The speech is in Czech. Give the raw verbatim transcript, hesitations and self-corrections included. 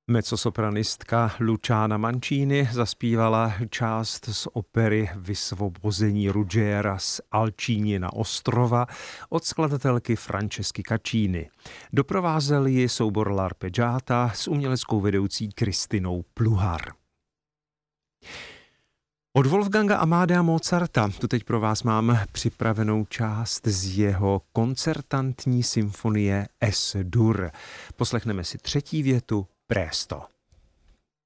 Mezzosopranistka Luciana Mancini zaspívala část z opery Vysvobození Ruggiera z Alcíněna ostrova od skladatelky Francesky Caccini. Doprovázel ji soubor L'Arpeggiata s uměleckou vedoucí Kristinou Pluhar. Od Wolfganga Amadea Mozarta tu teď pro vás mám připravenou část z jeho koncertantní symfonie Es-Dur. Poslechneme si třetí větu Presto.